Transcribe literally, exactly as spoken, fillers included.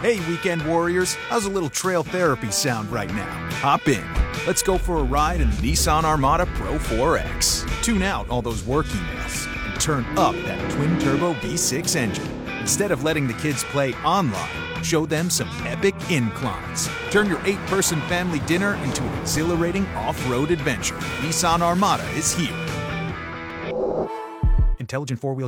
Hey, weekend warriors, how's a little trail therapy sound right now? Hop in. Let's go for a ride in the Nissan Armada Pro four X. Tune out all those work emails and turn up that twin-turbo V six engine. Instead of letting the kids play online, show them some epic inclines. Turn your eight-person family dinner into an exhilarating off-road adventure. Nissan Armada is here. Intelligent four-wheel